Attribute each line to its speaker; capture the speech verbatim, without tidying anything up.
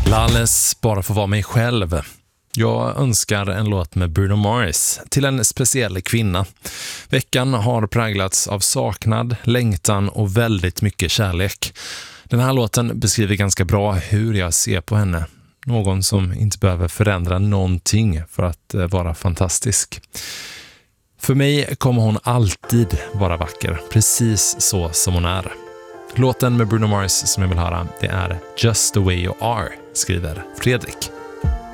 Speaker 1: Lalles bara få vara mig själv. Jag önskar en låt med Bruno Mars till en speciell kvinna. Veckan har präglats av saknad, längtan och väldigt mycket kärlek. Den här låten beskriver ganska bra hur jag ser på henne. Någon som inte behöver förändra någonting för att vara fantastisk. För mig kommer hon alltid vara vacker, precis så som hon är. Låten med Bruno Mars som jag vill höra, det är Just the way you are, skriver Fredrik.